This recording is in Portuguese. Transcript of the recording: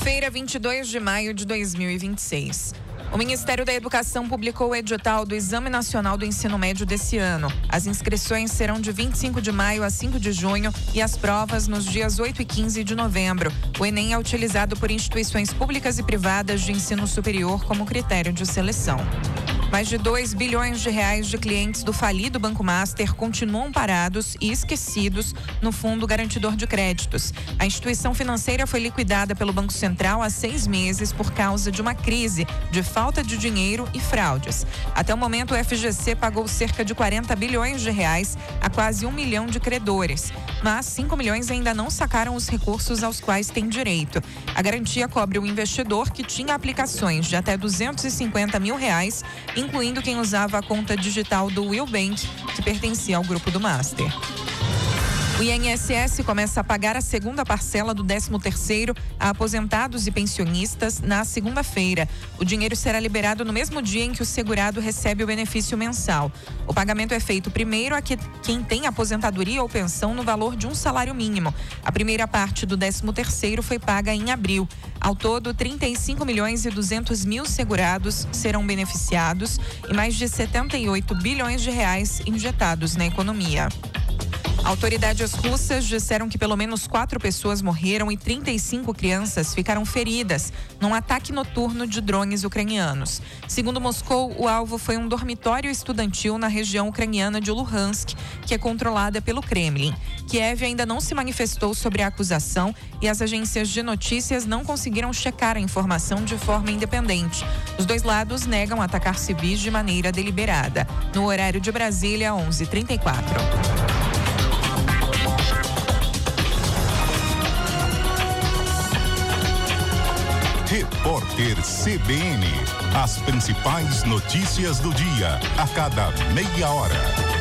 Quinta-feira, 22 de maio de 2026. O Ministério da Educação publicou o edital do Exame Nacional do Ensino Médio desse ano. As inscrições serão de 25 de maio a 5 de junho e as provas nos dias 8 e 15 de novembro. O Enem é utilizado por instituições públicas e privadas de ensino superior como critério de seleção. Mais de 2 bilhões de reais de clientes do falido Banco Master continuam parados e esquecidos no Fundo Garantidor de Créditos. A instituição financeira foi liquidada pelo Banco Central há 6 meses por causa de uma crise de falta de dinheiro e fraudes. Até o momento, o FGC pagou cerca de 40 bilhões de reais a quase 1 milhão de credores, mas 5 milhões ainda não sacaram os recursos aos quais têm direito. A garantia cobre o investidor que tinha aplicações de até 250 mil reais, incluindo quem usava a conta digital do Will Bank, que pertencia ao grupo do Master. O INSS começa a pagar a segunda parcela do 13º a aposentados e pensionistas na segunda-feira. O dinheiro será liberado no mesmo dia em que o segurado recebe o benefício mensal. O pagamento é feito primeiro a quem tem aposentadoria ou pensão no valor de um salário mínimo. A primeira parte do 13º foi paga em abril. Ao todo, 35 milhões e 200 mil segurados serão beneficiados e mais de 78 bilhões de reais injetados na economia. Autoridades russas disseram que pelo menos 4 pessoas morreram e 35 crianças ficaram feridas num ataque noturno de drones ucranianos. Segundo Moscou, o alvo foi um dormitório estudantil na região ucraniana de Luhansk, que é controlada pelo Kremlin. Kiev ainda não se manifestou sobre a acusação e as agências de notícias não conseguiram checar a informação de forma independente. Os dois lados negam atacar civis de maneira deliberada. No horário de Brasília, 11h34. Repórter CBN. As principais notícias do dia, a cada meia hora.